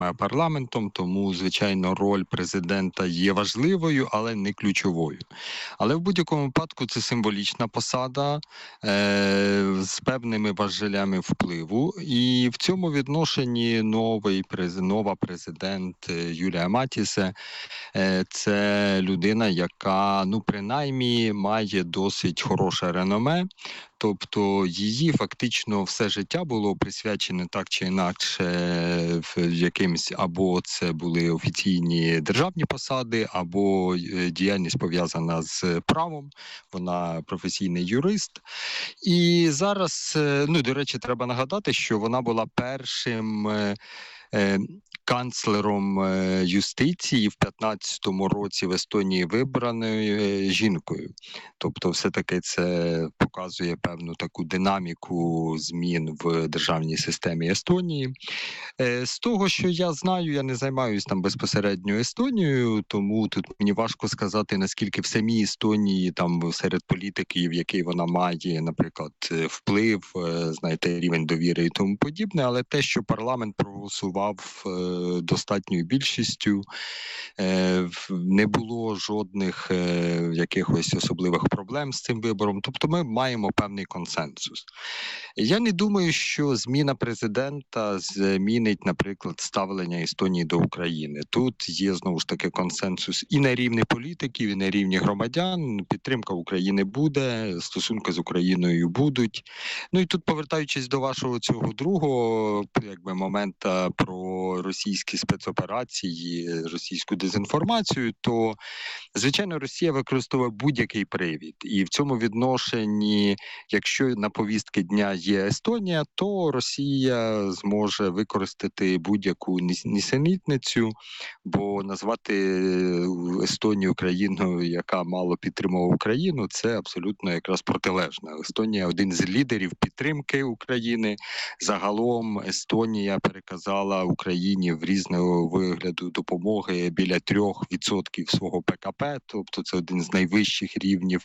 парламентом, тому, звичайно, роль президента є важливою, але не ключовою. Але в будь-якому випадку це символічна посада з певними важелями впливу. І в цьому відношенні нова президент Юлія Матісе це людина, яка, ну, принаймні, має досить хороше реноме. Тобто її фактично все життя було присвячене так чи інакше якимсь, або це були офіційні державні посади, або діяльність пов'язана з правом. Вона професійний юрист. І зараз, ну, до речі, треба нагадати, що вона була першим канцлером юстиції в 15-му році в Естонії вибраною жінкою. Тобто все-таки це показує певну таку динаміку змін в державній системі Естонії. З того, що я знаю, я не займаюся там безпосередньо Естонією, тому тут мені важко сказати, наскільки в самій Естонії, там серед політиків, який вона має, наприклад, вплив, знаєте, рівень довіри і тому подібне, але те, що парламент проголосував достатньою більшістю, не було жодних якихось особливих проблем з цим вибором, тобто ми маємо певний консенсус. Я не думаю, що зміна президента змінить, наприклад, ставлення Естонії до України. Тут є, знову ж таки, консенсус і на рівні політиків, і на рівні громадян. Підтримка України буде, стосунки з Україною будуть. Ну і тут, повертаючись до вашого цього другого моменту про російські спецоперації, російську дезінформацію, то, звичайно, Росія використовує будь-який привід. І в цьому відношенні, якщо на повістки дня є Естонія, то Росія зможе використати будь-яку нісенітницю, бо назвати Естонію країною, яка мало підтримувала Україну, це абсолютно якраз протилежне. Естонія – один з лідерів підтримки України. Загалом Естонія переказала Україні в різного вигляду допомоги біля 3% свого ПКП, тобто це один з найвищих рівнів.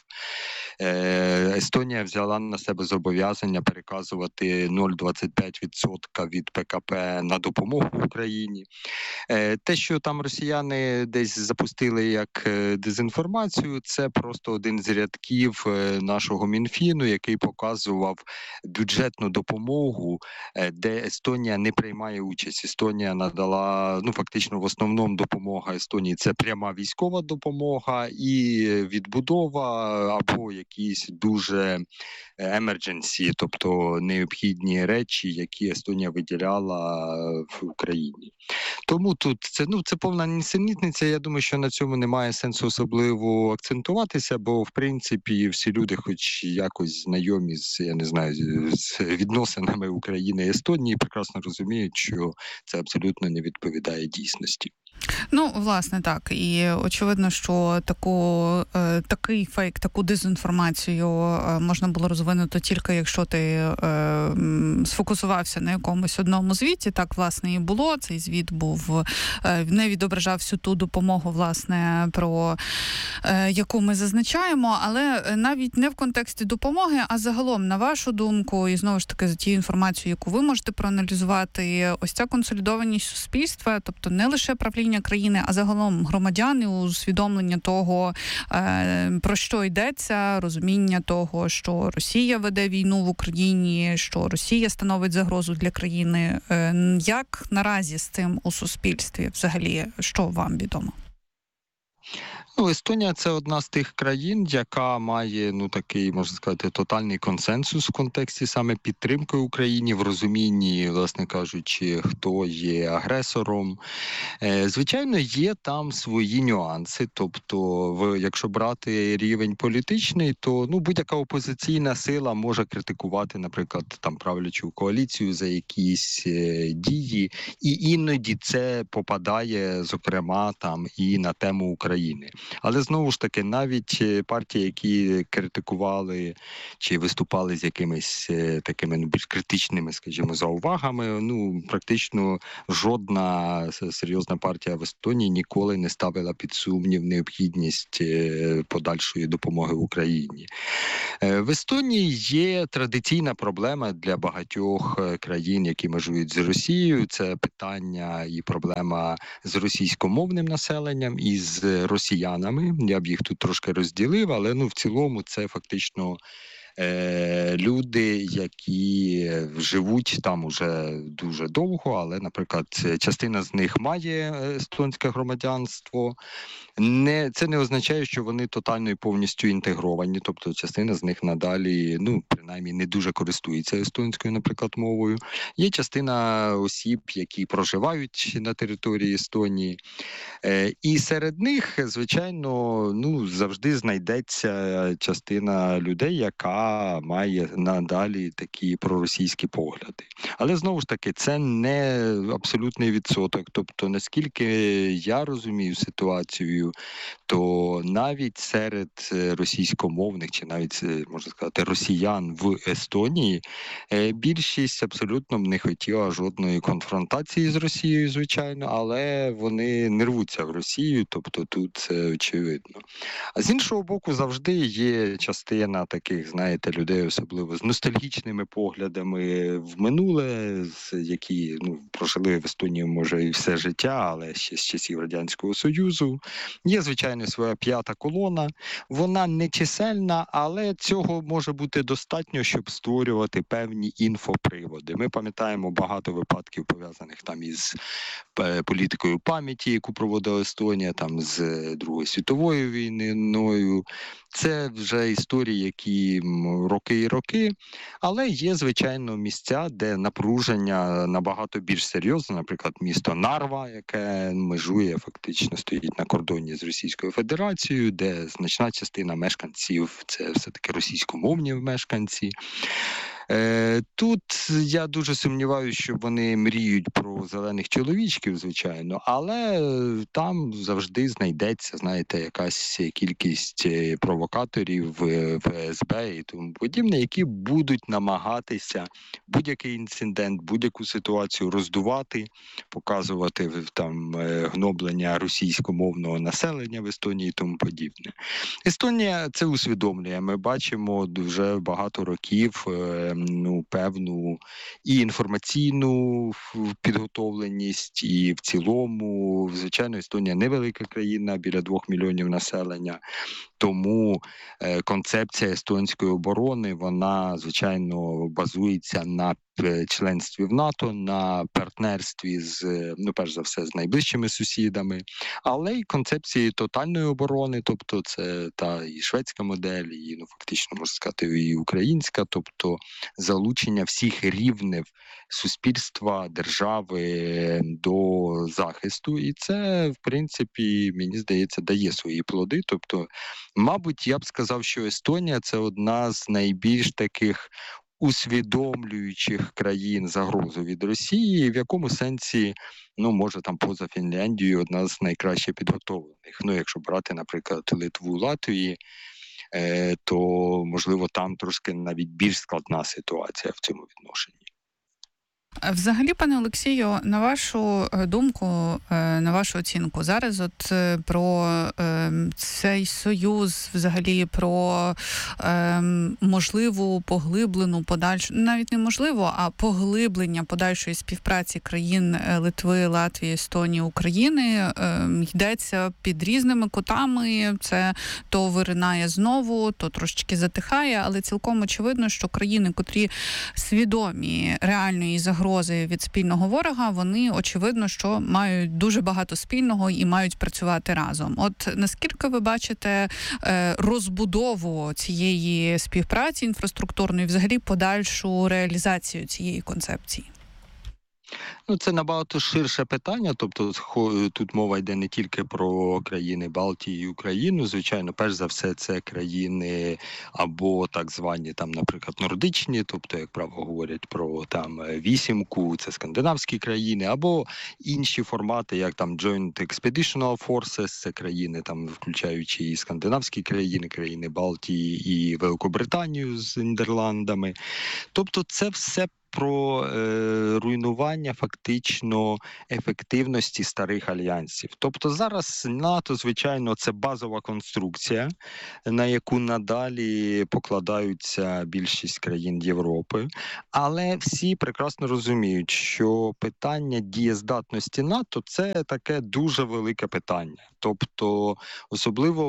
Естонія взяла на себе зобов'язання переказувати 0,25% від ПКП на допомогу Україні. Те, що там росіяни десь запустили як дезінформацію, це просто один з рядків нашого Мінфіну, який показував бюджетну допомогу, де Естонія не приймає участь. Естонія надала, ну, фактично, в основному допомога Естонії – це пряма військова допомога і відбудова або якісь дуже emergency, тобто необхідні речі, які Естонія виділяла в Україні. Тому тут це повна нісенітниця. Я думаю, що на цьому немає сенсу особливо акцентуватися, бо, в принципі, всі люди, хоч якось знайомі з, я не знаю, з відносинами України і Естонії, прекрасно розуміють, що це абсолютно не відповідає дійсності. Ну, власне, так. І очевидно, що такий фейк, таку дезінформацію можна було розвинути тільки, якщо ти сфокусувався на якомусь одному звіті. Так, власне, і було. Цей звіт не відображав всю ту допомогу, власне, про яку ми зазначаємо, але навіть не в контексті допомоги, а загалом, на вашу думку, і знову ж таки, за тією інформацією, яку ви можете проаналізувати, ось ця консолідованість суспільства, тобто не лише правління країни, а загалом громадяни, усвідомлення того, про що йдеться, розуміння того, що Росія веде війну в Україні, що Росія становить загрозу для країни. Як наразі з цим у суспільстві взагалі, що вам відомо? Ну, Естонія – це одна з тих країн, яка має, ну, такий, можна сказати, тотальний консенсус в контексті саме підтримки Україні, в розумінні, власне кажучи, хто є агресором. Звичайно, є там свої нюанси, тобто, якщо брати рівень політичний, то, ну, будь-яка опозиційна сила може критикувати, наприклад, там правлячу коаліцію за якісь дії, і іноді це попадає, зокрема, там і на тему України. України. Але знову ж таки, навіть партії, які критикували чи виступали з якимись такими більш критичними, скажімо, заувагами, практично жодна серйозна партія в Естонії ніколи не ставила під сумнів необхідність подальшої допомоги Україні. В Естонії є традиційна проблема для багатьох країн, які межують з Росією. Це питання і проблема з російськомовним населенням і з росіянами. Я б їх тут трошки розділив, але в цілому це фактично люди, які живуть там уже дуже довго, але, наприклад, частина з них має естонське громадянство. Це не означає, що вони тотально і повністю інтегровані, тобто частина з них надалі, принаймні, не дуже користується естонською, наприклад, мовою. Є частина осіб, які проживають на території Естонії. І серед них, звичайно, завжди знайдеться частина людей, яка має надалі такі проросійські погляди. Але, знову ж таки, це не абсолютний відсоток. Тобто, наскільки я розумію ситуацію, то навіть серед російськомовних, чи навіть, можна сказати, росіян в Естонії, більшість абсолютно не хотіла жодної конфронтації з Росією, звичайно, але вони не рвуться в Росію, тобто тут це очевидно. А з іншого боку, завжди є частина таких, знаєте, людей, особливо з ностальгічними поглядами в минуле, які прожили в Естонії, може, і все життя, але ще з часів Радянського Союзу. Є, звичайно, своя п'ята колона. Вона не чисельна, але цього може бути достатньо, щоб створювати певні інфоприводи. Ми пам'ятаємо багато випадків, пов'язаних там із політикою пам'яті, яку проводила Естонія, там з Другою світовою війною. Це вже історії, які роки і роки, але є, звичайно, місця, де напруження набагато більш серйозне, наприклад, місто Нарва, яке межує, фактично стоїть на кордоні з Російською Федерацією, де значна частина мешканців – це все-таки російськомовні мешканці. Тут я дуже сумніваюся, що вони мріють про зелених чоловічків, звичайно, але там завжди знайдеться, знаєте, якась кількість провокаторів, ФСБ і тому подібне, які будуть намагатися будь-який інцидент, будь-яку ситуацію роздувати, показувати там гноблення російськомовного населення в Естонії і тому подібне. Естонія це усвідомлює. Ми бачимо вже багато років певну і інформаційну підготовленість, і в цілому, звичайно, Естонія невелика країна, біля 2 мільйонів населення, тому концепція естонської оборони, вона, звичайно, базується на членстві в НАТО, на партнерстві з, перш за все, з найближчими сусідами, але й концепції тотальної оборони, тобто це та і шведська модель, і, фактично, можна сказати, і українська, тобто залучення всіх рівнів суспільства, держави до захисту. І це, в принципі, мені здається, дає свої плоди. Тобто, мабуть, я б сказав, що Естонія – це одна з найбільш таких усвідомлюючих країн загрозу від Росії, в якому сенсі, може там поза Фінляндією, одна з найкраще підготовлених. Якщо брати, наприклад, Литву, Латвію, то, можливо, там трошки навіть більш складна ситуація в цьому відношенні. Взагалі, пане Олексію, на вашу думку, на вашу оцінку, зараз про цей союз, взагалі про можливу поглиблену подальшу, навіть не можливо, а поглиблення подальшої співпраці країн Литви, Латвії, Естонії, України йдеться під різними кутами. Це то виринає знову, то трошечки затихає, але цілком очевидно, що країни, котрі свідомі реальної загрози від спільного ворога, вони, очевидно, що мають дуже багато спільного і мають працювати разом. От наскільки ви бачите розбудову цієї співпраці інфраструктурної, взагалі подальшу реалізацію цієї концепції? Це набагато ширше питання, тобто тут мова йде не тільки про країни Балтії і Україну, звичайно, перш за все це країни або так звані, там, наприклад, нордичні, тобто, як правило, говорять про там вісімку, це скандинавські країни, або інші формати, як там Joint Expeditionary Forces, це країни, там, включаючи і скандинавські країни, країни Балтії і Великобританію з Нідерландами. Тобто це все про руйнування фактично ефективності старих альянсів. Тобто зараз НАТО, звичайно, це базова конструкція, на яку надалі покладаються більшість країн Європи. Але всі прекрасно розуміють, що питання дієздатності НАТО – це таке дуже велике питання. Тобто, особливо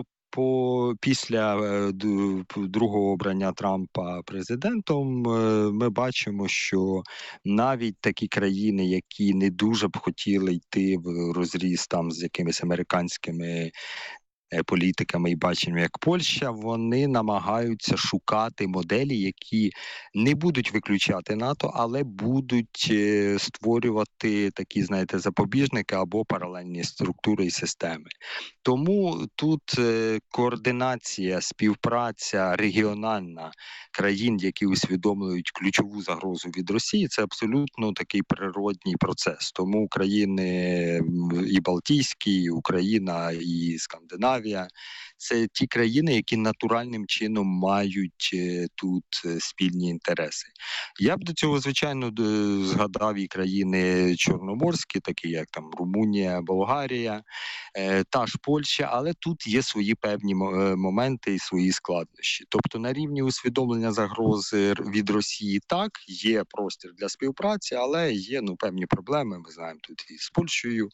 після другого обрання Трампа президентом ми бачимо, що навіть такі країни, які не дуже б хотіли йти в розріз там з якимись американськими політиками і баченням, як Польща, вони намагаються шукати моделі, які не будуть виключати НАТО, але будуть створювати такі, знаєте, запобіжники або паралельні структури і системи. Тому тут координація, співпраця регіональна країн, які усвідомлюють ключову загрозу від Росії, це абсолютно такий природній процес. Тому країни і Балтійські, і Україна, і Скандинавія – це ті країни, які натуральним чином мають тут спільні інтереси. Я б до цього, звичайно, згадав і країни чорноморські, такі як там Румунія, Болгарія, та ж Польща, але тут є свої певні моменти і свої складнощі. Тобто на рівні усвідомлення загрози від Росії так, є простір для співпраці, але є певні проблеми, ми знаємо тут і з Польщею,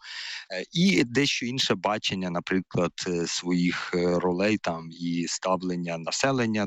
і дещо інше бачення, наприклад, своїх ролей там і ставлення населення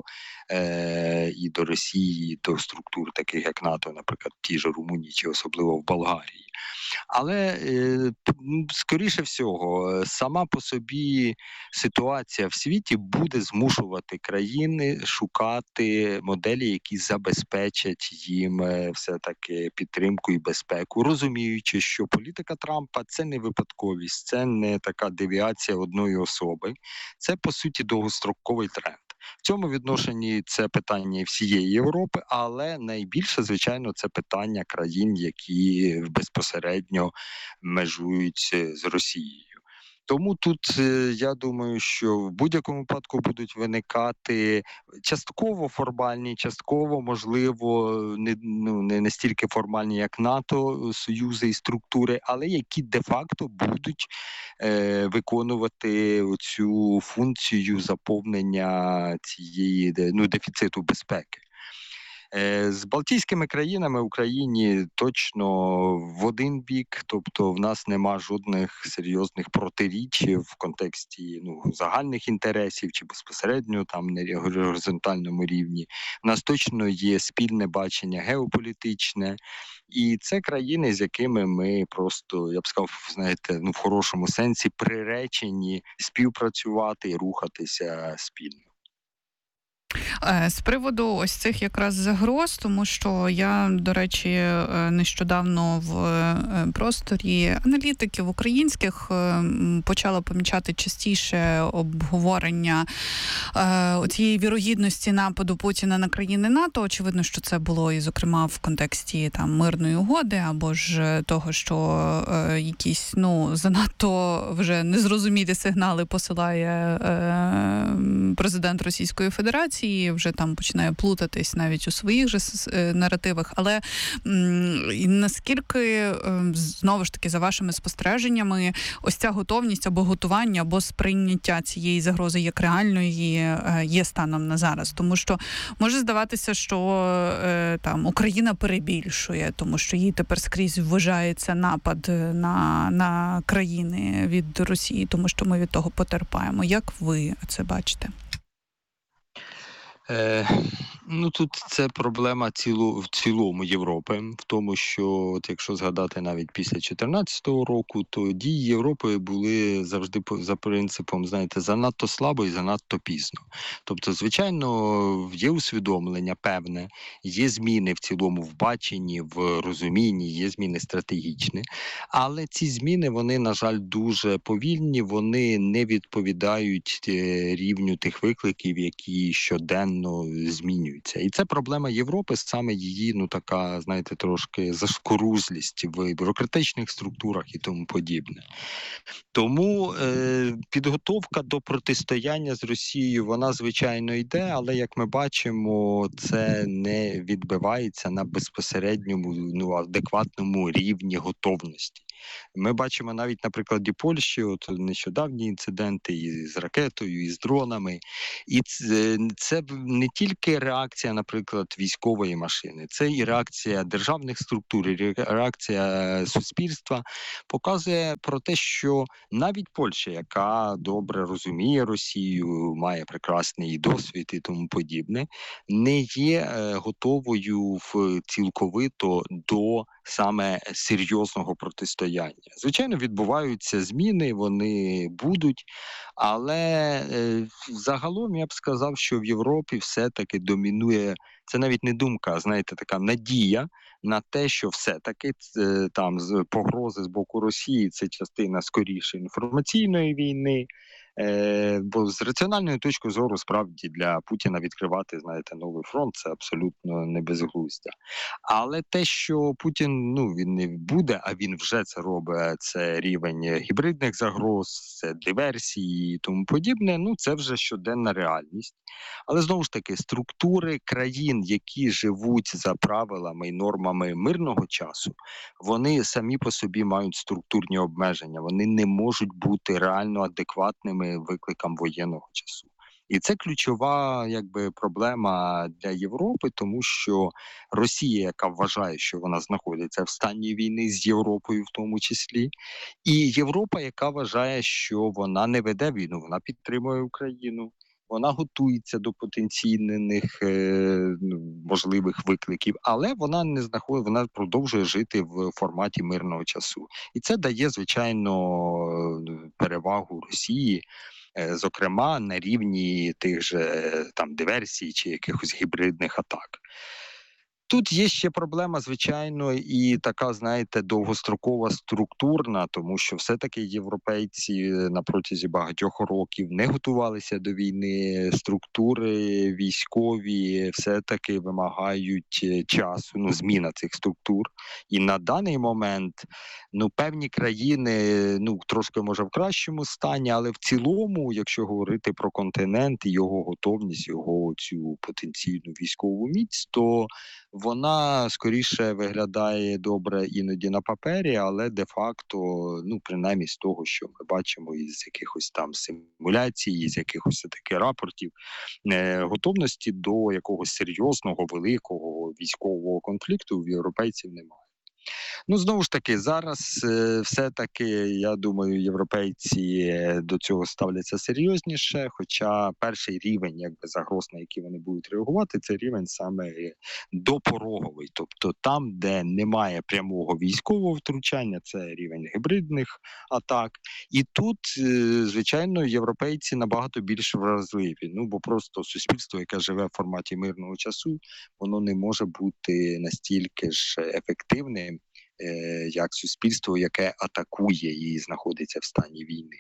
і до Росії, і до структур таких як НАТО, наприклад, в тій же Румунії чи особливо в Болгарії. Але, скоріше всього, сама по собі ситуація в світі буде змушувати країни шукати моделі, які забезпечать їм все-таки підтримку і безпеку, розуміючи, що політика Трампа – це не випадковість, це не така девіація одної особи, це, по суті, довгостроковий тренд. В цьому відношенні це питання всієї Європи, але найбільше, звичайно, це питання країн, які безпосередньо межують з Росією. Тому тут, я думаю, що в будь-якому випадку будуть виникати частково формальні, частково, можливо, не настільки формальні, як НАТО, союзи і структури, але які де-факто будуть виконувати цю функцію заповнення цієї дефіциту безпеки. З Балтійськими країнами Україні точно в один бік, тобто в нас нема жодних серйозних протиріч в контексті загальних інтересів чи безпосередньо там на горизонтальному рівні. У нас точно є спільне бачення геополітичне, і це країни, з якими ми просто, я б сказав, знаєте, в хорошому сенсі приречені співпрацювати і рухатися спільно. З приводу ось цих якраз загроз, тому що я, до речі, нещодавно в просторі аналітиків українських почала помічати частіше обговорення цієї вірогідності нападу Путіна на країни НАТО. Очевидно, що це було і, зокрема, в контексті там мирної угоди, або ж того, що якісь, занадто вже незрозумілі сигнали посилає президент Російської Федерації, вже там починає плутатись навіть у своїх же наративах. Але наскільки, знову ж таки, за вашими спостереженнями, ось ця готовність або готування, або сприйняття цієї загрози як реальної є станом на зараз? Тому що може здаватися, що там Україна перебільшує, тому що їй тепер скрізь вважається напад на країни від Росії, тому що ми від того потерпаємо. Як ви це бачите? Ну, тут це проблема в цілому Європи, в тому, що от якщо згадати навіть після 2014 року, то дії Європи були завжди за принципом, знаєте, занадто слабо і занадто пізно. Тобто, звичайно, є усвідомлення певне, є зміни в цілому в баченні, в розумінні, є зміни стратегічні, але ці зміни, вони, на жаль, дуже повільні, вони не відповідають рівню тих викликів, які щоденно змінюються. І це проблема Європи, саме її, ну така, знаєте, трошки зашкорузлість в бюрократичних структурах і тому подібне. Тому підготовка до протистояння з Росією, вона, звичайно, йде, але, як ми бачимо, це не відбивається на безпосередньому, ну, адекватному рівні готовності. Ми бачимо навіть на прикладі Польщі, от нещодавні інциденти і з ракетою, і з дронами. І це не тільки реакція, наприклад, військової машини, це і реакція державних структур, і реакція суспільства. Показує про те, що навіть Польща, яка добре розуміє Росію, має прекрасний досвід і тому подібне, не є готовою цілковито до саме серйозного протистояння. Звичайно, відбуваються зміни, вони будуть, але загалом я б сказав, що в Європі все-таки домінує, це навіть не думка, а, знаєте, така надія на те, що все-таки там погрози з боку Росії – це частина скоріше інформаційної війни, бо з раціональної точки зору справді для Путіна відкривати, знаєте, новий фронт – це абсолютно не безглуздя. Але те, що Путін, ну, він не буде, а він вже це робить, це рівень гібридних загроз, це диверсії і тому подібне, ну, це вже щоденна реальність. Але, знову ж таки, структури країн, які живуть за правилами і нормами мирного часу, вони самі по собі мають структурні обмеження, вони не можуть бути реально адекватними викликам воєнного часу. І це ключова, якби, проблема для Європи, тому що Росія, яка вважає, що вона знаходиться в стані війни з Європою, в тому числі, і Європа, яка вважає, що вона не веде війну, вона підтримує Україну. Вона готується до потенційних можливих викликів, але вона не знаходить, вона продовжує жити в форматі мирного часу, і це дає, звичайно, перевагу Росії, зокрема на рівні тих же там диверсій чи якихось гібридних атак. Тут є ще проблема, звичайно, і така, знаєте, довгострокова структурна, тому що все-таки європейці на протязі багатьох років не готувалися до війни, структури військові все-таки вимагають часу, ну, зміна цих структур. І на даний момент, ну, певні країни, ну, трошки, може, в кращому стані, але в цілому, якщо говорити про континент і його готовність, його цю потенційну військову міць, то вона скоріше виглядає добре іноді на папері, але де-факто, ну, принаймні з того, що ми бачимо із якихось там симуляцій, із якихось таких рапортів, готовності до якогось серйозного, великого військового конфлікту в європейців немає. Ну, знову ж таки, зараз все-таки, я думаю, європейці до цього ставляться серйозніше, хоча перший рівень, якби, загроз, на які вони будуть реагувати, це рівень саме допороговий. Тобто там, де немає прямого військового втручання, це рівень гібридних атак. І тут, звичайно, європейці набагато більш вразливі. Ну, бо просто суспільство, яке живе в форматі мирного часу, воно не може бути настільки ж ефективним, як суспільство, яке атакує і знаходиться в стані війни.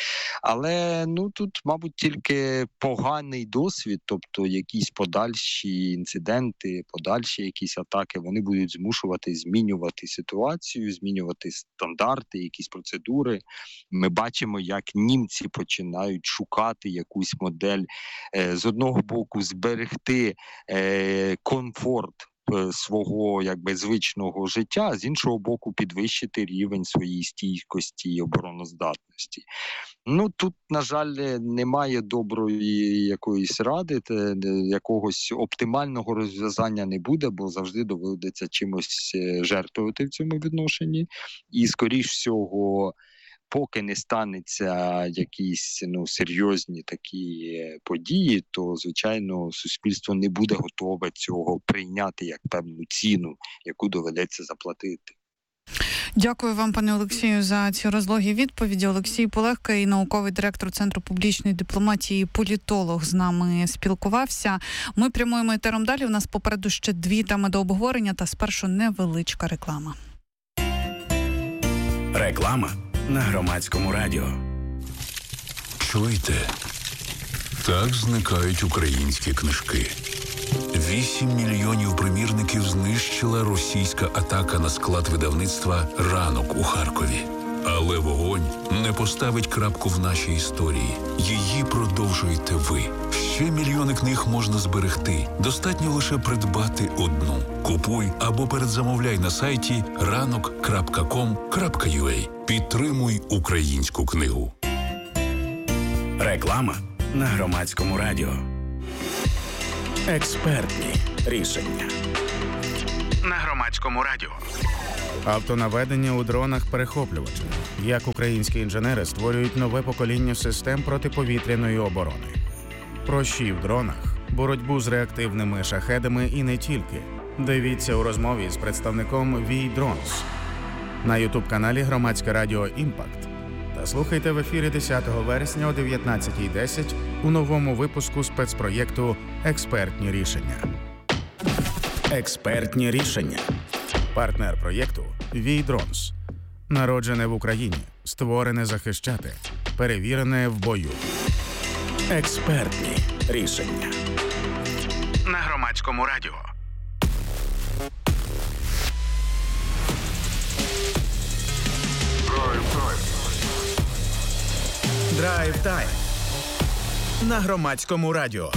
Але, ну, тут, мабуть, тільки поганий досвід, тобто якісь подальші інциденти, подальші якісь атаки, вони будуть змушувати змінювати ситуацію, змінювати стандарти, якісь процедури. Ми бачимо, як німці починають шукати якусь модель, з одного боку зберегти комфорт свого, якби, звичного життя, з іншого боку підвищити рівень своєї стійкості і обороноздатності. Ну, тут, на жаль, немає доброї якоїсь ради, якогось оптимального розв'язання не буде, бо завжди доведеться чимось жертвувати в цьому відношенні. І, скоріш всього, поки не станеться якісь серйозні такі події, то, звичайно, суспільство не буде готове цього прийняти як певну ціну, яку доведеться заплатити. Дякую вам, пане Олексію, за ці розлогі відповіді. Олексій Полегка, науковий директор Центру публічної дипломатії, політолог, з нами спілкувався. Ми прямуємо етером далі. У нас попереду ще 2 теми до обговорення, та спершу невеличка реклама. Реклама на Громадському радіо. Чуєте? Так зникають українські книжки. 8 мільйонів примірників знищила російська атака на склад видавництва «Ранок» у Харкові. Але вогонь не поставить крапку в нашій історії. Її продовжуєте ви. Ще мільйони книг можна зберегти. Достатньо лише придбати одну. Купуй або передзамовляй на сайті ranok.com.ua. Підтримуй українську книгу. Реклама на Громадському радіо. Експертні рішення. На Громадському радіо. Автонаведення у дронах-перехоплювачах. Як українські інженери створюють нове покоління систем протиповітряної оборони. Прощі в дронах, боротьбу з реактивними шахедами і не тільки. Дивіться у розмові з представником VI Drones на ютуб-каналі Громадське радіо «Імпакт». Та слухайте в ефірі 10 вересня о 19:10 у новому випуску спецпроєкту «Експертні рішення». Експертні рішення. Партнер проєкту VI Drones. Народжене в Україні, створене захищати, перевірене в бою. Експертні рішення. На Громадському радіо. Драйв-тайм. На Громадському радіо.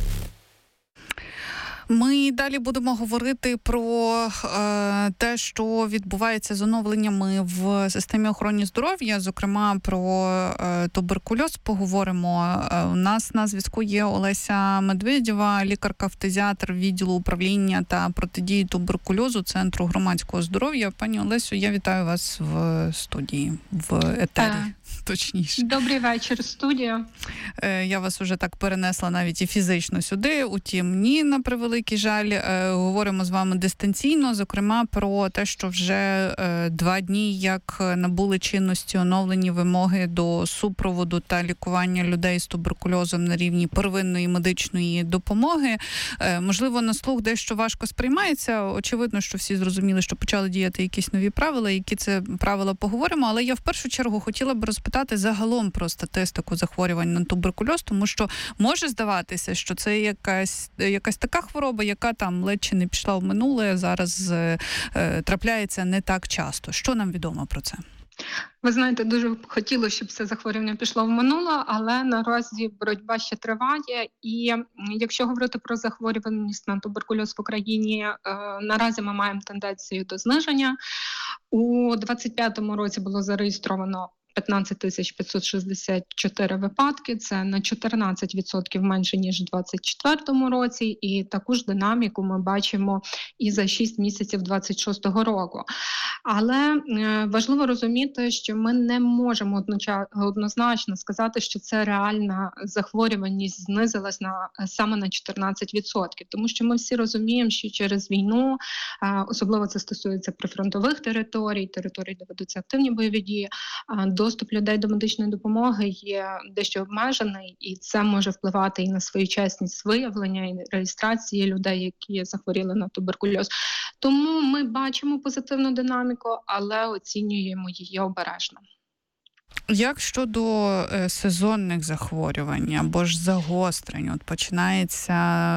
Ми далі будемо говорити про те, що відбувається з оновленнями в системі охорони здоров'я, зокрема про туберкульоз поговоримо. У нас на зв'язку є Олеся Медведєва, лікарка-фтизіатр відділу управління та протидії туберкульозу Центру громадського здоров'я. Пані Олесю, я вітаю вас в студії, в етері. Точніше. Добрий вечір, студія. Я вас уже так перенесла навіть і фізично сюди, утім ні, на превеликий жаль. Говоримо з вами дистанційно, зокрема про те, що вже 2 дні, як набули чинності оновлені вимоги до супроводу та лікування людей з туберкульозом на рівні первинної медичної допомоги. Можливо, на слух дещо важко сприймається. Очевидно, що всі зрозуміли, що почали діяти якісь нові правила, які це правила поговоримо, але я в першу чергу хотіла б розпитати загалом про статистику захворювань на туберкульоз, тому що може здаватися, що це якась така хвороба, яка там ледь чи не пішла в минуле, зараз трапляється не так часто. Що нам відомо про це? Ви знаєте, дуже б хотілося, щоб це захворювання пішло в минуле, але наразі боротьба ще триває. І якщо говорити про захворюваність на туберкульоз в Україні, наразі ми маємо тенденцію до зниження. У 2025 році було зареєстровано 15 564 випадки, це на 14% менше, ніж у 2024 році, і таку ж динаміку ми бачимо і за 6 місяців 2026 року. Але важливо розуміти, що ми не можемо однозначно сказати, що це реальна захворюваність знизилась саме на 14%, тому що ми всі розуміємо, що через війну, особливо це стосується прифронтових територій, де ведуться активні бойові дії, доступ людей до медичної допомоги є дещо обмежений, і це може впливати і на своєчасність виявлення, і реєстрації людей, які захворіли на туберкульоз. Тому ми бачимо позитивну динаміку, але оцінюємо її обережно. Як щодо сезонних захворювань або ж загострень? От починається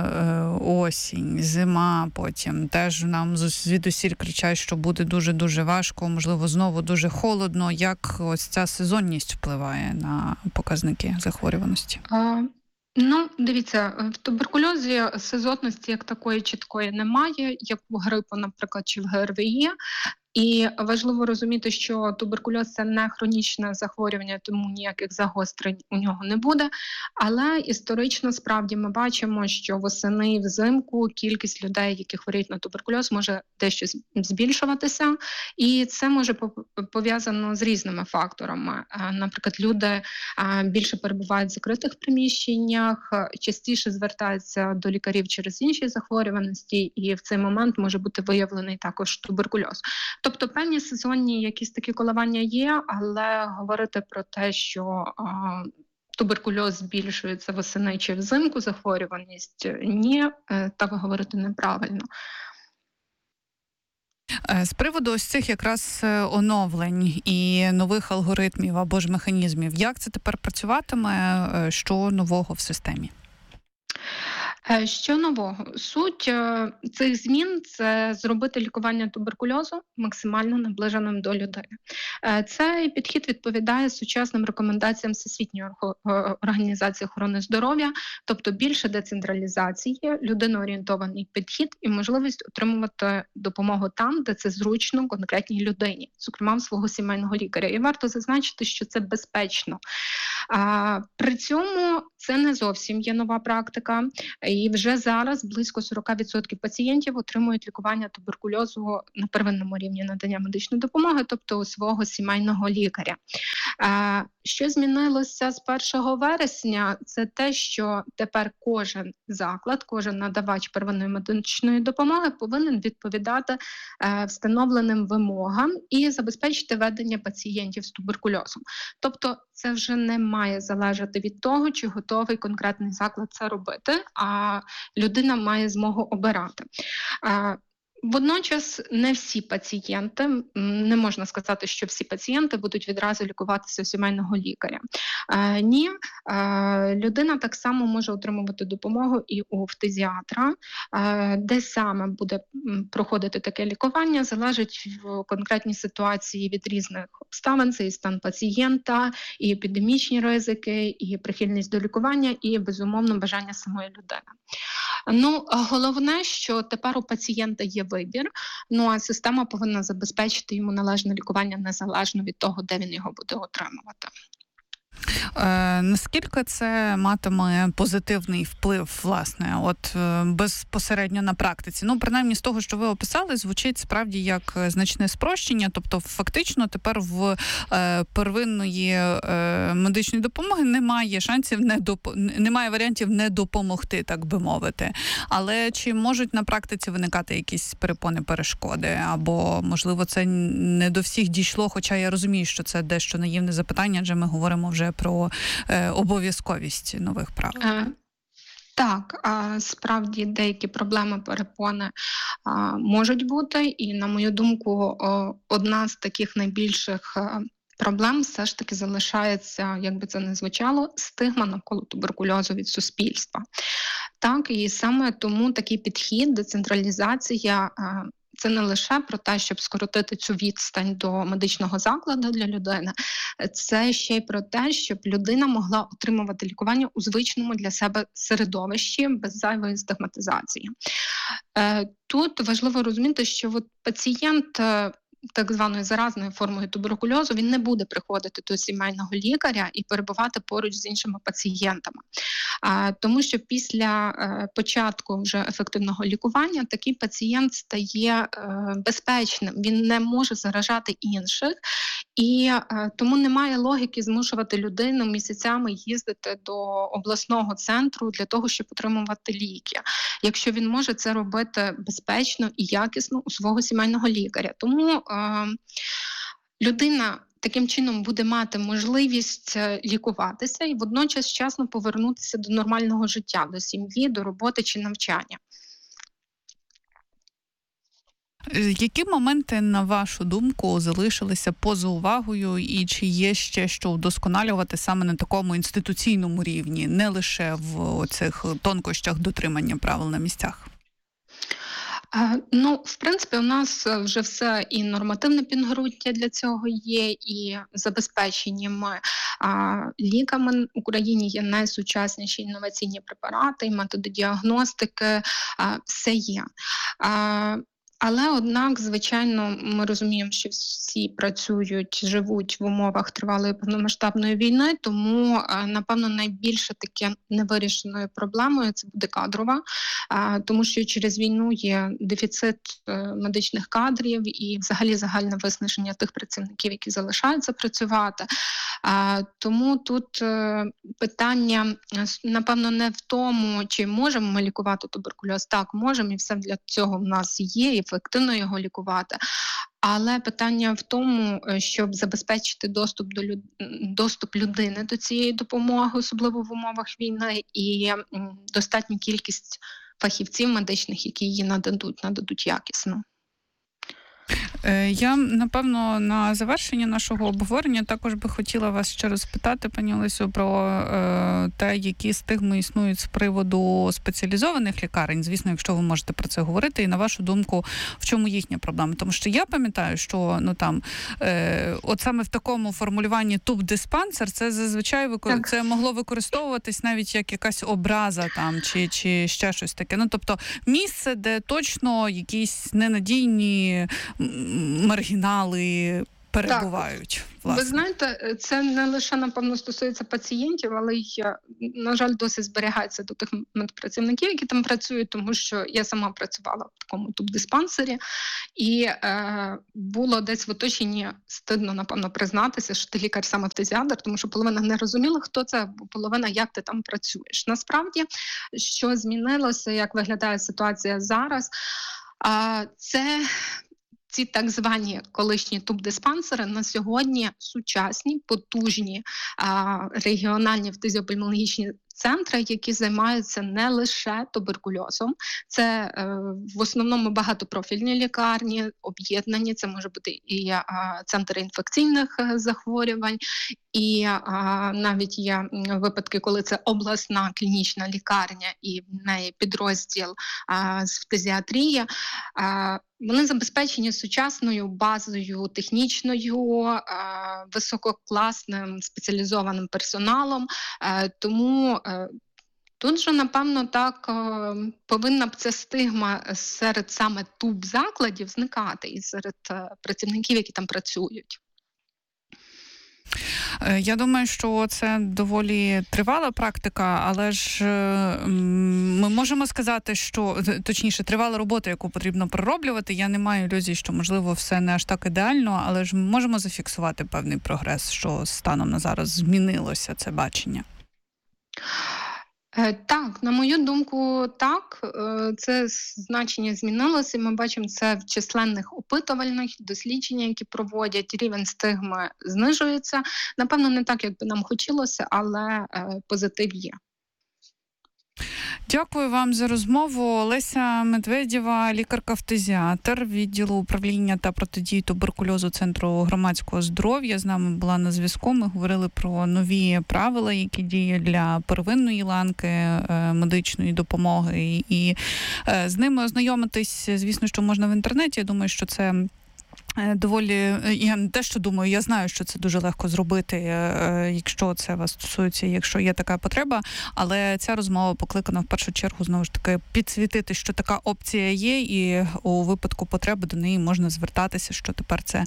осінь, зима, потім теж нам звідусіль кричать, що буде дуже-дуже важко, можливо, знову дуже холодно. Як ось ця сезонність впливає на показники захворюваності? Дивіться, в туберкульозі сезонності як такої чіткої немає, як у грипу, наприклад, чи в ГРВІ. І важливо розуміти, що туберкульоз – це не хронічне захворювання, тому ніяких загострень у нього не буде. Але історично, справді, ми бачимо, що восени і взимку кількість людей, які хворіють на туберкульоз, може дещо збільшуватися. І це може пов'язано з різними факторами. Наприклад, люди більше перебувають в закритих приміщеннях, частіше звертаються до лікарів через інші захворюваності, і в цей момент може бути виявлений також туберкульоз. Тобто певні сезонні якісь такі коливання є, але говорити про те, що туберкульоз збільшується восени чи взимку, захворюваність, ні, так говорити неправильно. З приводу ось цих якраз оновлень і нових алгоритмів або ж механізмів, як це тепер працюватиме, що нового в системі? Що нового? Суть цих змін – це зробити лікування туберкульозу максимально наближеним до людини. Цей підхід відповідає сучасним рекомендаціям Всесвітньої організації охорони здоров'я, тобто більше децентралізації, людиноорієнтований підхід і можливість отримувати допомогу там, де це зручно конкретній людині, зокрема в свого сімейного лікаря. І варто зазначити, що це безпечно. При цьому це не зовсім є нова практика. І вже зараз близько 40% пацієнтів отримують лікування туберкульозу на первинному рівні надання медичної допомоги, тобто у свого сімейного лікаря. Що змінилося з 1 вересня? Це те, що тепер кожен заклад, кожен надавач первинної медичної допомоги повинен відповідати встановленим вимогам і забезпечити ведення пацієнтів з туберкульозом. Тобто це вже не має залежати від того, чи готовий конкретний заклад це робити, а людина має змогу обирати. Водночас не всі пацієнти, не можна сказати, що всі пацієнти будуть відразу лікуватися у сімейного лікаря. Ні, людина так само може отримувати допомогу і у фтизіатра. Де саме буде проходити таке лікування, залежить в конкретній ситуації від різних обставин. Це і стан пацієнта, і епідемічні ризики, і прихильність до лікування, і, безумовно, бажання самої людини. Головне, що тепер у пацієнта є вибір, а система повинна забезпечити йому належне лікування незалежно від того, де він його буде отримувати. Наскільки це матиме позитивний вплив, власне, безпосередньо на практиці? Принаймні, з того, що ви описали, звучить справді як значне спрощення, тобто фактично тепер в первинної медичної допомоги немає шансів, немає варіантів не допомогти, так би мовити. Але чи можуть на практиці виникати якісь перепони, перешкоди? Або, можливо, це не до всіх дійшло, хоча я розумію, що це дещо наївне запитання, адже ми говоримо вже про обов'язковість нових правил. Так, справді деякі проблеми, перепони можуть бути, і, на мою думку, одна з таких найбільших проблем все ж таки залишається, як би це не звучало, стигма навколо туберкульозу від суспільства. Так, і саме тому такий підхід, децентралізація, це не лише про те, щоб скоротити цю відстань до медичного закладу для людини, це ще й про те, щоб людина могла отримувати лікування у звичному для себе середовищі без зайвої стигматизації. Тут важливо розуміти, що пацієнт так званою заразною формою туберкульозу, він не буде приходити до сімейного лікаря і перебувати поруч з іншими пацієнтами. Тому що після початку вже ефективного лікування такий пацієнт стає безпечним, він не може заражати інших, і тому немає логіки змушувати людину місяцями їздити до обласного центру для того, щоб отримувати ліки, якщо він може це робити безпечно і якісно у свого сімейного лікаря. Тому людина таким чином буде мати можливість лікуватися і водночас вчасно повернутися до нормального життя, до сім'ї, до роботи чи навчання. Які моменти, на вашу думку, залишилися поза увагою і чи є ще що вдосконалювати саме на такому інституційному рівні, не лише в цих тонкощах дотримання правил на місцях? В принципі, у нас вже все і нормативне підґрунтя для цього є, і забезпечені ми ліками. В Україні є найсучасніші інноваційні препарати, і методи діагностики, все є. Але, однак, звичайно, ми розуміємо, що всі працюють, живуть в умовах тривалої повномасштабної війни, тому, напевно, найбільше таке невирішеною проблемою це буде кадрова, тому що через війну є дефіцит медичних кадрів і взагалі загальне виснаження тих працівників, які залишаються працювати. Тому тут питання, напевно, не в тому, чи можемо ми лікувати туберкульоз. Так, можемо, і все для цього в нас є, і ефективно його лікувати. Але питання в тому, щоб забезпечити доступ людини до цієї допомоги, особливо в умовах війни, і достатню кількість фахівців медичних, які її нададуть якісно. Я, напевно, на завершення нашого обговорення також би хотіла вас ще раз спитати, пані Олесю, про те, які стигми існують з приводу спеціалізованих лікарень. Звісно, якщо ви можете про це говорити, і на вашу думку, в чому їхня проблема? Тому що я пам'ятаю, що от саме в такому формулюванні тубдиспансер, це зазвичай це могло використовуватись навіть як якась образа там, чи ще щось таке. Тобто місце, де точно якісь ненадійні маргінали перебувають. Ви знаєте, це не лише, напевно, стосується пацієнтів, але й, на жаль, досі зберігається до тих медпрацівників, які там працюють, тому що я сама працювала в такому тубдиспансері, і було десь в оточенні, стидно, напевно, признатися, що ти лікар-самофтезіатр, тому що половина не розуміла, хто це, або половина, як ти там працюєш. Насправді, що змінилося, як виглядає ситуація зараз, це ці так звані колишні тубдиспансери на сьогодні сучасні, потужні регіональні фтизіопульмонологічні центри, які займаються не лише туберкульозом. Це в основному багатопрофільні лікарні, об'єднані, це може бути і центри інфекційних захворювань, і навіть є випадки, коли це обласна клінічна лікарня і в неї підрозділ з фтизіатрії. Вони забезпечені сучасною базою технічною, висококласним спеціалізованим персоналом, тому тут же, напевно, так повинна б ця стигма серед саме туб-закладів зникати і серед працівників, які там працюють. Я думаю, що це доволі тривала практика, але ж ми можемо сказати, що, точніше, тривала робота, яку потрібно пророблювати. Я не маю ілюзій, що, можливо, все не аж так ідеально, але ж ми можемо зафіксувати певний прогрес, що станом на зараз змінилося це бачення. Так, на мою думку, так. Це значення змінилося. Ми бачимо це в численних опитувальних дослідженнях, які проводять. Рівень стигми знижується. Напевно, не так, як би нам хотілося, але позитив є. Дякую вам за розмову. Олеся Медведєва, лікарка-фтизіатр відділу управління та протидії туберкульозу Центру громадського здоров'я. З нами була на зв'язку. Ми говорили про нові правила, які діють для первинної ланки медичної допомоги. І з ними ознайомитись, звісно, що можна в інтернеті. Я думаю, що це доволі, я не те, що думаю, я знаю, що це дуже легко зробити, якщо це вас стосується, якщо є така потреба, але ця розмова покликана в першу чергу, знову ж таки, підсвітити, що така опція є, і у випадку потреби до неї можна звертатися, що тепер це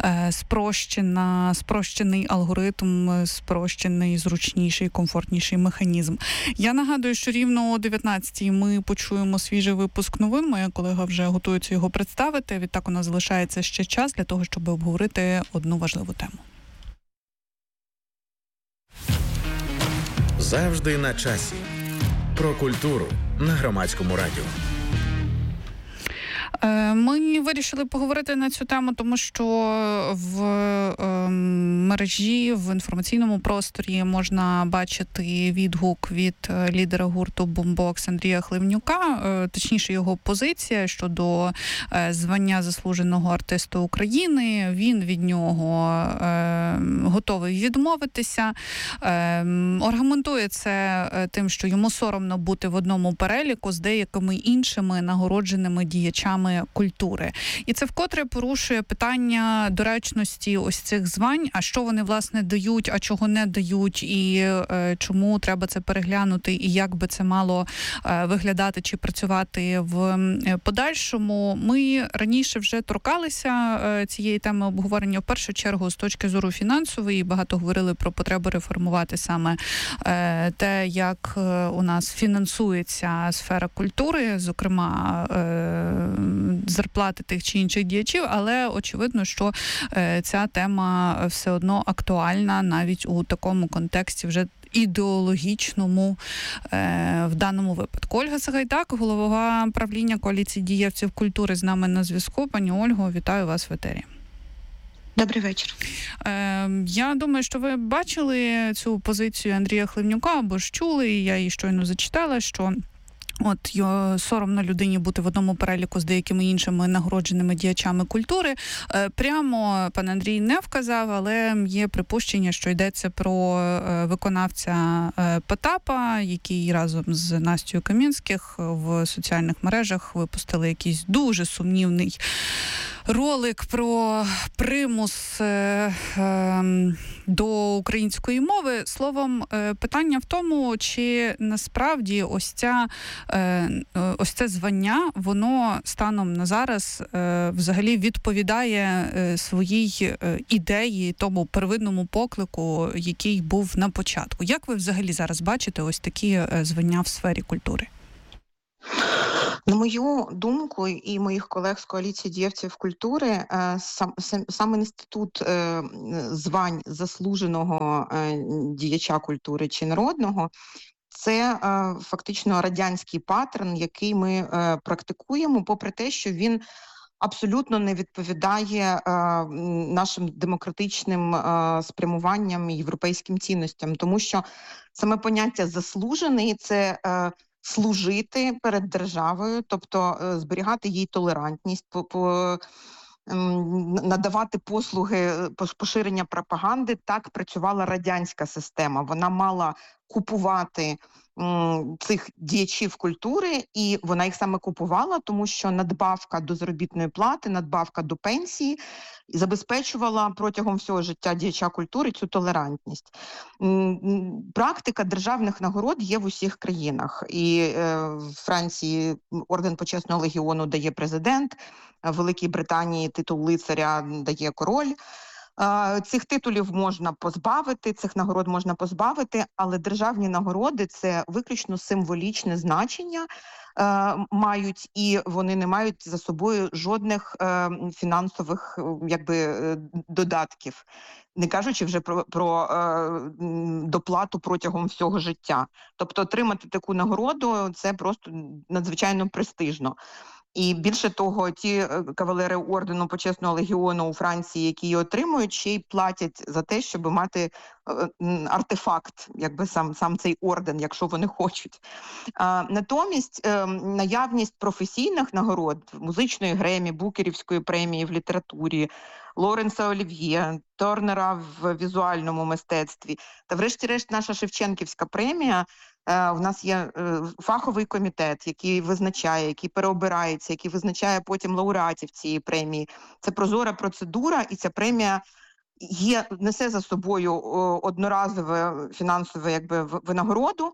спрощений алгоритм, спрощений, зручніший, комфортніший механізм. Я нагадую, що рівно о 19-й ми почуємо свіжий випуск новин, моя колега вже готується його представити, відтак у нас залишається ще час для того, щоб обговорити одну важливу тему. Завжди на часі. Про культуру на Громадському радіо. Ми вирішили поговорити на цю тему, тому що в мережі, в інформаційному просторі можна бачити відгук від лідера гурту Бумбокс Андрія Хливнюка, точніше його позиція щодо звання заслуженого артиста України. Він від нього готовий відмовитися. Аргументує це тим, що йому соромно бути в одному переліку з деякими іншими нагородженими діячами культури. І це вкотре порушує питання доречності ось цих звань, а що вони, власне, дають, а чого не дають, і чому треба це переглянути, і як би це мало виглядати чи працювати в подальшому. Ми раніше вже торкалися цієї теми обговорення в першу чергу з точки зору фінансової. Багато говорили про потребу реформувати саме те, як у нас фінансується сфера культури, зокрема зарплати тих чи інших діячів, але очевидно, що ця тема все одно актуальна навіть у такому контексті вже ідеологічному в даному випадку. Ольга Сагайдак, голова правління коаліції діячів культури, з нами на зв'язку. Пані Ольго, вітаю вас в етері. Добрий вечір. Я думаю, що ви бачили цю позицію Андрія Хливнюка, або ж чули, і я її щойно зачитала, що соромно людині бути в одному переліку з деякими іншими нагородженими діячами культури. Прямо пан Андрій не вказав, але є припущення, що йдеться про виконавця Потапа, який разом з Настею Камінських в соціальних мережах випустили якийсь дуже сумнівний ролик про примус до української мови. Словом, питання в тому, чи насправді ось це звання, воно станом на зараз взагалі відповідає своїй ідеї, тому первинному поклику, який був на початку. Як ви взагалі зараз бачите ось такі звання в сфері культури? На мою думку і моїх колег з коаліції діячів культури, сам інститут звань заслуженого діяча культури чи народного – це фактично радянський паттерн, який ми практикуємо, попри те, що він абсолютно не відповідає нашим демократичним спрямуванням і європейським цінностям, тому що саме поняття «заслужений» – це служити перед державою, тобто зберігати їй толерантність, надавати послуги поширення пропаганди. Так працювала радянська система. Вона мала купувати цих діячів культури, і вона їх саме купувала, тому що надбавка до заробітної плати, надбавка до пенсії забезпечувала протягом всього життя діяча культури цю толерантність. Практика державних нагород є в усіх країнах. І в Франції орден почесного легіону дає президент, в Великій Британії титул лицаря дає король. Цих титулів можна позбавити, цих нагород можна позбавити, але державні нагороди – це виключно символічне значення мають, і вони не мають за собою жодних фінансових додатків, не кажучи вже про доплату протягом всього життя. Тобто отримати таку нагороду – це просто надзвичайно престижно. І більше того, ті кавалери ордену почесного легіону у Франції, які її отримують, ще й платять за те, щоб мати артефакт, сам цей орден, якщо вони хочуть. Натомість наявність професійних нагород, музичної Гремі, Букерівської премії в літературі, Лоренса Олів'є, Торнера в візуальному мистецтві та врешті-решт наша Шевченківська премія. У нас є фаховий комітет, який визначає, який переобирається, який визначає потім лауреатів цієї премії. Це прозора процедура, і ця премія несе за собою одноразове фінансове винагороду,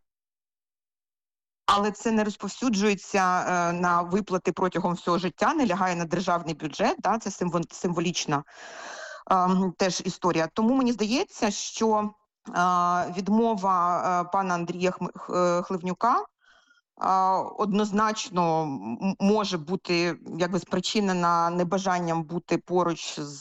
але це не розповсюджується на виплати протягом всього життя, не лягає на державний бюджет, це символічна теж історія. Тому мені здається, що відмова пана Андрія Хливнюка однозначно може бути спричинена небажанням бути поруч з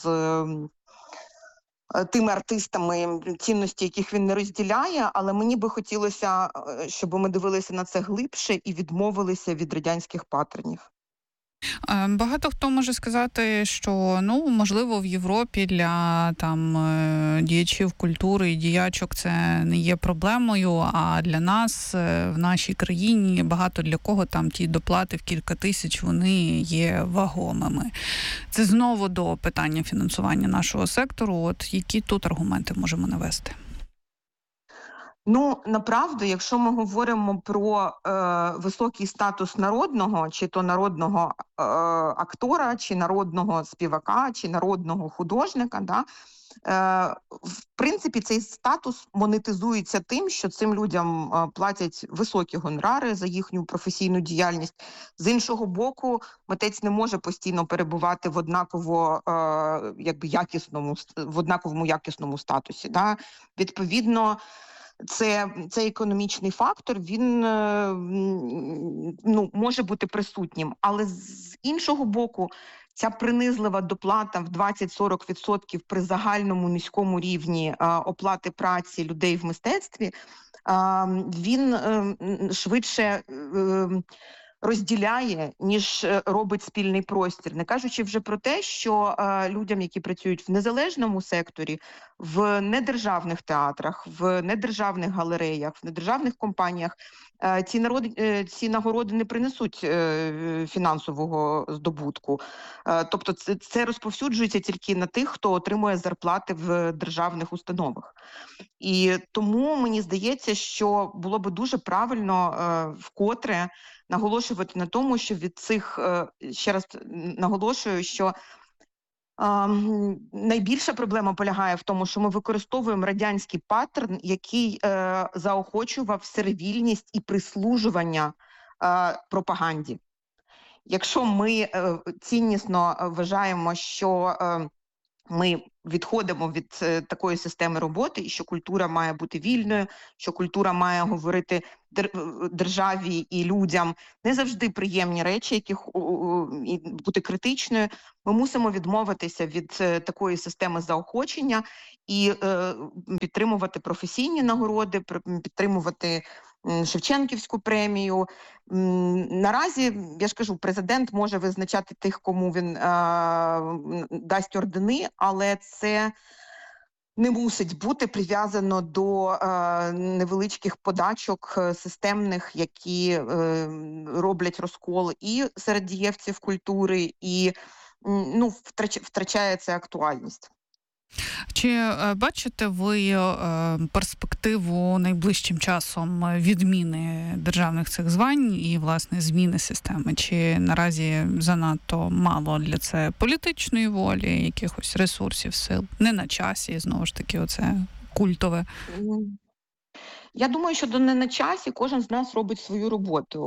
тими артистами, цінності яких він не розділяє, але мені би хотілося, щоб ми дивилися на це глибше і відмовилися від радянських паттернів. Багато хто може сказати, що, можливо, в Європі для діячів культури і діячок це не є проблемою, а для нас, в нашій країні, багато для кого ті доплати в кілька тисяч, вони є вагомими. Це знову до питання фінансування нашого сектору. От які тут аргументи можемо навести? Направду, якщо ми говоримо про високий статус народного, чи то народного актора, чи народного співака, чи народного художника, в принципі, цей статус монетизується тим, що цим людям платять високі гонорари за їхню професійну діяльність. З іншого боку, митець не може постійно перебувати в однаковому якісному статусі. Відповідно, цей економічний фактор, він може бути присутнім. Але з іншого боку, ця принизлива доплата в 20-40% при загальному низькому рівні оплати праці людей в мистецтві, він швидше розділяє, ніж робить спільний простір. Не кажучи вже про те, що людям, які працюють в незалежному секторі, в недержавних театрах, в недержавних галереях, в недержавних компаніях, ці нагороди не принесуть фінансового здобутку. Тобто це розповсюджується тільки на тих, хто отримує зарплати в державних установах. І тому мені здається, що було би дуже правильно вкотре наголошувати на тому, що від цих, ще раз наголошую, що найбільша проблема полягає в тому, що ми використовуємо радянський паттерн, який заохочував сервільність і прислужування пропаганді. Якщо ми ціннісно вважаємо, що ми відходимо від такої системи роботи, і що культура має бути вільною, що культура має говорити державі і людям не завжди приємні речі, і бути критичною. Ми мусимо відмовитися від такої системи заохочення і підтримувати професійні нагороди, підтримувати Шевченківську премію. Наразі, я ж кажу, президент може визначати тих, кому він дасть ордени, але це не мусить бути прив'язано до невеличких подачок системних, які роблять розкол і серед дієвців культури, і втрачає це актуальність. Чи бачите ви перспективу найближчим часом відміни державних цих звань і, власне, зміни системи? Чи наразі занадто мало для це політичної волі, якихось ресурсів, сил? Не на часі, знову ж таки, оце культове. Я думаю, що не на часі, кожен з нас робить свою роботу.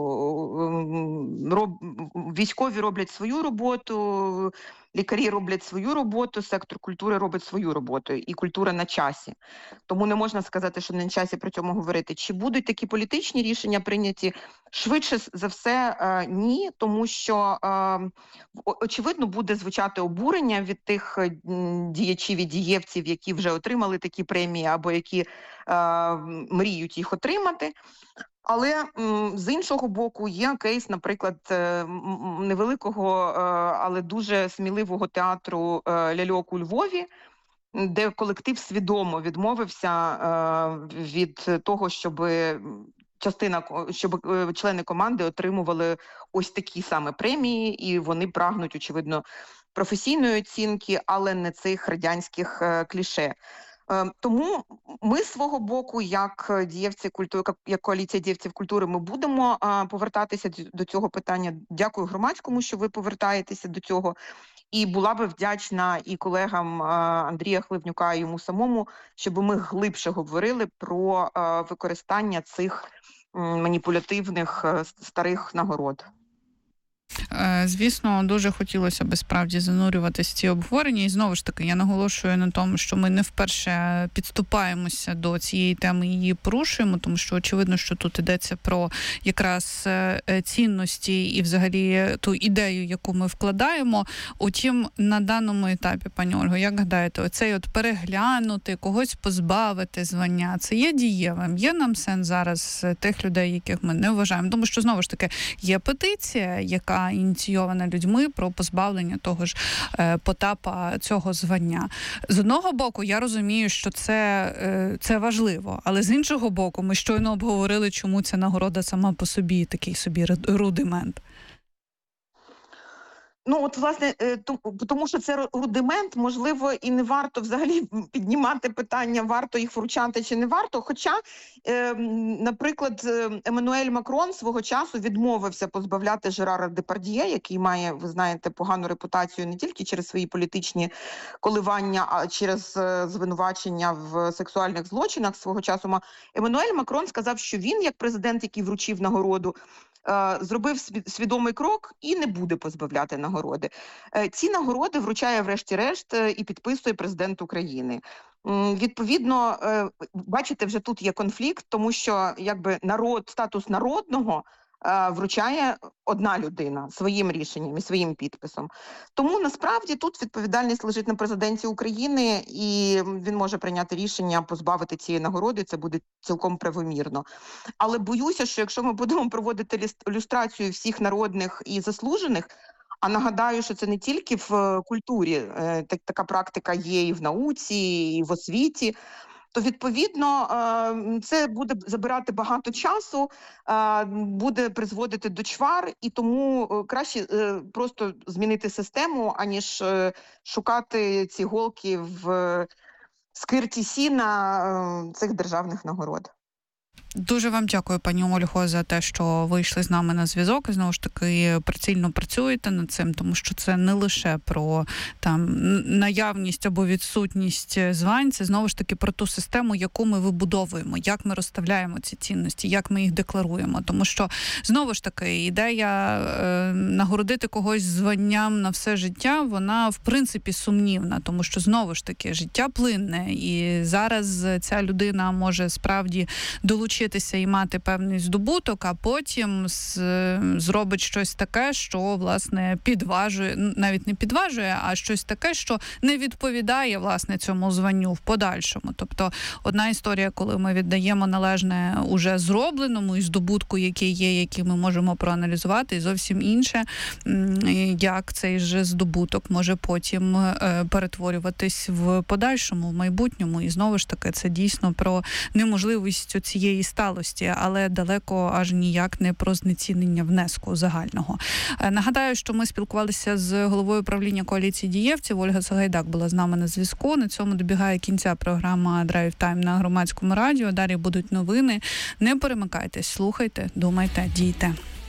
Військові роблять свою роботу, лікарі роблять свою роботу, сектор культури робить свою роботу, і культура на часі. Тому не можна сказати, що не на часі про цьому говорити. Чи будуть такі політичні рішення прийняті? Швидше за все, ні, тому що, очевидно, буде звучати обурення від тих діячів і дієвців, які вже отримали такі премії або які мріють їх отримати. Але з іншого боку є кейс, наприклад, невеликого, але дуже сміливого театру «Ляльок» у Львові, де колектив свідомо відмовився від того, щоб члени команди отримували ось такі саме премії, і вони прагнуть, очевидно, професійної оцінки, але не цих радянських кліше. Тому ми з свого боку, як дієвці культури, як коаліція дієвців культури, ми будемо повертатися до цього питання. Дякую громадському, що ви повертаєтеся до цього. І була би вдячна і колегам Андрія Хливнюка, і йому самому, щоб ми глибше говорили про використання цих маніпулятивних старих нагород. Звісно, дуже хотілося б справді занурюватися в ці обговорення. І знову ж таки, я наголошую на тому, що ми не вперше підступаємося до цієї теми і її порушуємо, тому що очевидно, що тут йдеться про якраз цінності і взагалі ту ідею, яку ми вкладаємо. Утім, на даному етапі, пані Ольго, як гадаєте, оцей переглянути, когось позбавити звання, це є дієвим? Є нам сенс зараз тих людей, яких ми не вважаємо? Тому що, знову ж таки, є петиція, яка ініційована людьми про позбавлення того ж Потапа цього звання. З одного боку, я розумію, що це важливо, але з іншого боку, ми щойно обговорили, чому ця нагорода сама по собі такий собі рудимент. Ну, от, власне, тому що це рудимент, можливо, і не варто взагалі піднімати питання, варто їх вручати чи не варто. Хоча, наприклад, Еммануель Макрон свого часу відмовився позбавляти Жерара Депардьє, який має, ви знаєте, погану репутацію не тільки через свої політичні коливання, а через звинувачення в сексуальних злочинах свого часу. Еммануель Макрон сказав, що він, як президент, який вручив нагороду, зробив свідомий крок і не буде позбавляти нагороди. Ці нагороди вручає врешті-решт і підписує президент України. Відповідно, бачите, вже тут є конфлікт, тому що якби статус народного вручає одна людина своїм рішенням і своїм підписом. Тому насправді тут відповідальність лежить на президенті України, і він може прийняти рішення позбавити цієї нагороди, це буде цілком правомірно. Але боюся, що якщо ми будемо проводити люстрацію всіх народних і заслужених, а нагадаю, що це не тільки в культурі, така практика є і в науці, і в освіті, то, відповідно, це буде забирати багато часу, буде призводити до чвар, і тому краще просто змінити систему, аніж шукати ці голки в скирті сіна цих державних нагород. Дуже вам дякую, пані Ольго, за те, що вийшли з нами на зв'язок і знову ж таки прицільно працюєте над цим, тому що це не лише про там наявність або відсутність звань, це знову ж таки про ту систему, яку ми вибудовуємо, як ми розставляємо ці цінності, як ми їх декларуємо. Тому що знову ж таки ідея нагородити когось званням на все життя, вона в принципі сумнівна, тому що знову ж таки життя плинне, і зараз ця людина може справді долучитися і мати певний здобуток, а потім зробить щось таке, що, власне, підважує, навіть не підважує, а щось таке, що не відповідає, власне, цьому званню в подальшому. Тобто, одна історія, коли ми віддаємо належне уже зробленому і здобутку, який є, який ми можемо проаналізувати, і зовсім інше, як цей же здобуток може потім перетворюватись в подальшому, в майбутньому. І знову ж таки, це дійсно про неможливість цієї сталості, але далеко аж ніяк не про знецінення внеску загального. Нагадаю, що ми спілкувалися з головою правління коаліції дієвців. Ольга Сагайдак була з нами на зв'язку. На цьому добігає кінця програма «Драйв Тайм» на Громадському радіо. Далі будуть новини. Не перемикайтесь, слухайте, думайте, дійте.